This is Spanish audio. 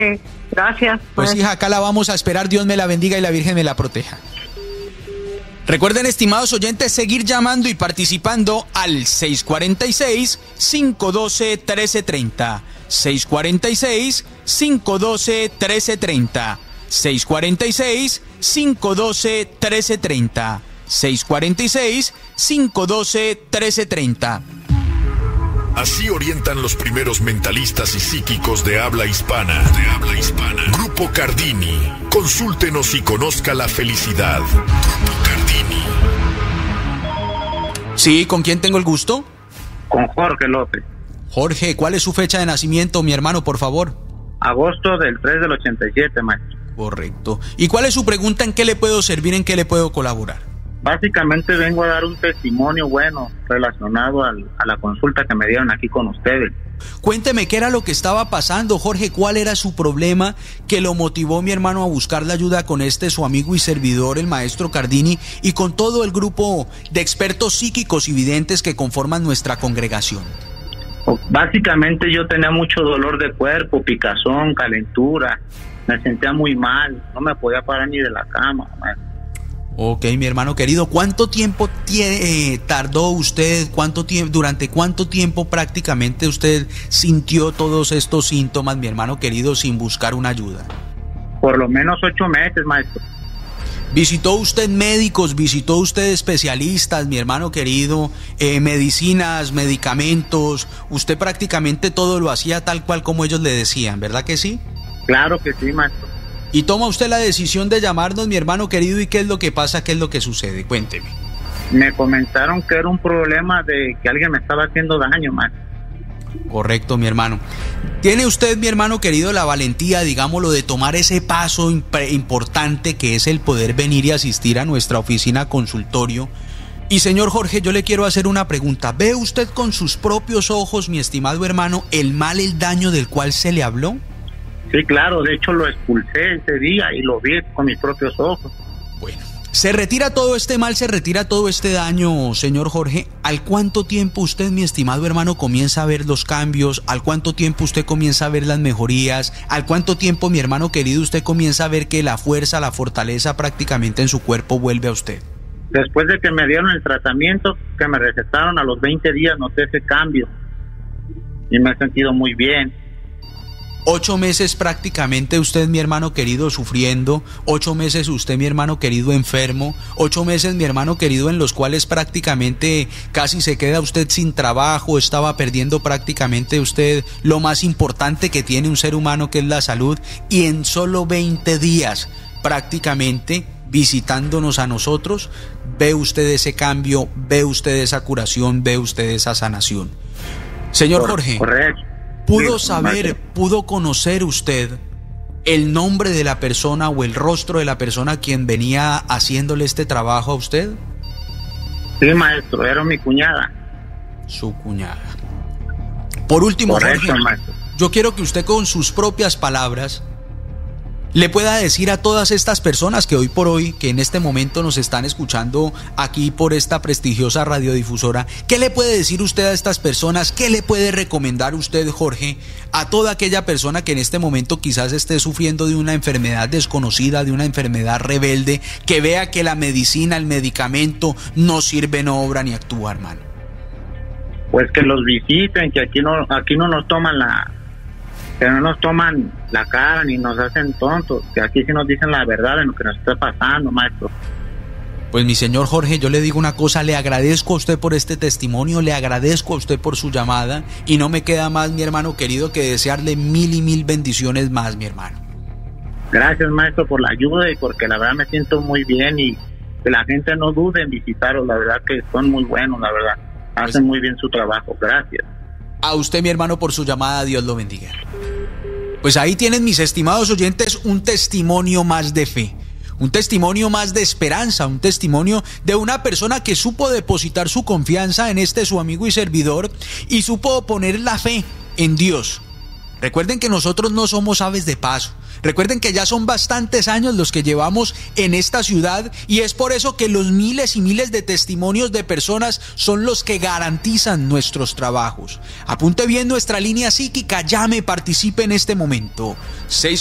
Gracias. Pues hija, acá la vamos a esperar. Dios me la bendiga y la Virgen me la proteja. Recuerden, estimados oyentes, seguir llamando y participando al 646-512-1330. 646-512-1330. 646-512-1330. 646-512-1330. Así orientan los primeros mentalistas y psíquicos de habla hispana. Grupo Cardini. Consúltenos y conozca la felicidad. Grupo Cardini. Sí, ¿con quién tengo el gusto? Con Jorge López. Jorge, ¿cuál es su fecha de nacimiento, mi hermano, por favor? Agosto del 3 del 87, maestro. Correcto. ¿Y cuál es su pregunta? ¿En qué le puedo servir? ¿En qué le puedo colaborar? Básicamente vengo a dar un testimonio bueno relacionado a la consulta que me dieron aquí con ustedes. Cuénteme qué era lo que estaba pasando, Jorge, cuál era su problema que lo motivó, mi hermano, a buscar la ayuda con su amigo y servidor, el maestro Cardini, y con todo el grupo de expertos psíquicos y videntes que conforman nuestra congregación. Básicamente yo tenía mucho dolor de cuerpo, picazón, calentura, me sentía muy mal, no me podía parar ni de la cama, maestro. Ok, mi hermano querido, ¿cuánto tiempo tardó usted? ¿Durante cuánto tiempo prácticamente usted sintió todos estos síntomas, mi hermano querido, sin buscar una ayuda? Por lo menos 8 meses, maestro. ¿Visitó usted médicos, visitó usted especialistas, mi hermano querido, medicinas, medicamentos? Usted prácticamente todo lo hacía tal cual como ellos le decían, ¿verdad que sí? Claro que sí, maestro. Y toma usted la decisión de llamarnos, mi hermano querido, ¿y qué es lo que pasa? ¿Qué es lo que sucede? Cuénteme. Me comentaron que era un problema de que alguien me estaba haciendo daño, man. Correcto, mi hermano. ¿Tiene usted, mi hermano querido, la valentía, digámoslo, de tomar ese paso importante que es el poder venir y asistir a nuestra oficina consultorio? Y señor Jorge, yo le quiero hacer una pregunta. ¿Ve usted con sus propios ojos, mi estimado hermano, el mal, el daño del cual se le habló? Sí, claro, de hecho lo expulsé ese día y lo vi con mis propios ojos. Bueno, se retira todo este mal, se retira todo este daño, señor Jorge. ¿Al cuánto tiempo usted, mi estimado hermano, comienza a ver los cambios? ¿Al cuánto tiempo usted comienza a ver las mejorías? ¿Al cuánto tiempo, mi hermano querido, usted comienza a ver que la fuerza, la fortaleza prácticamente en su cuerpo vuelve a usted? Después de que me dieron el tratamiento que me recetaron, a los 20 días noté ese cambio y me he sentido muy bien. 8 meses prácticamente usted, mi hermano querido, sufriendo. 8 meses usted, mi hermano querido, enfermo. 8 meses, mi hermano querido, en los cuales prácticamente casi se queda usted sin trabajo. Estaba perdiendo prácticamente usted lo más importante que tiene un ser humano, que es la salud. Y en solo 20 días prácticamente visitándonos a nosotros, ve usted ese cambio, ve usted esa curación, ve usted esa sanación. Señor Jorge, correcto. ¿Pudo saber, pudo conocer usted el nombre de la persona o el rostro de la persona a quien venía haciéndole este trabajo a usted? Sí, maestro, era mi cuñada. Su cuñada. Por último, correcto, Jorge, maestro, yo quiero que usted con sus propias palabras le pueda decir a todas estas personas que hoy por hoy, que en este momento nos están escuchando aquí por esta prestigiosa radiodifusora, ¿qué le puede decir usted a estas personas? ¿Qué le puede recomendar usted, Jorge, a toda aquella persona que en este momento quizás esté sufriendo de una enfermedad desconocida, de una enfermedad rebelde, que vea que la medicina, el medicamento no sirve, no obra ni actúa, hermano? Pues que los visiten, que aquí no nos toman que no nos toman la cara ni nos hacen tontos, que aquí sí nos dicen la verdad en lo que nos está pasando, maestro. Pues mi señor Jorge, yo le digo una cosa, le agradezco a usted por este testimonio, le agradezco a usted por su llamada y no me queda más, mi hermano querido, que desearle 1000 y 1000 bendiciones más, mi hermano. Gracias, maestro, por la ayuda y porque la verdad me siento muy bien y que la gente no dude en visitaros, la verdad que son muy buenos, la verdad, hacen muy bien su trabajo, gracias. A usted, mi hermano, por su llamada, Dios lo bendiga. Pues ahí tienen, mis estimados oyentes, un testimonio más de fe, un testimonio más de esperanza, un testimonio de una persona que supo depositar su confianza en su amigo y servidor y supo poner la fe en Dios. Recuerden que nosotros no somos aves de paso. Recuerden que ya son bastantes años los que llevamos en esta ciudad y es por eso que los miles y miles de testimonios de personas son los que garantizan nuestros trabajos. Apunte bien nuestra línea psíquica, llame, participe en este momento.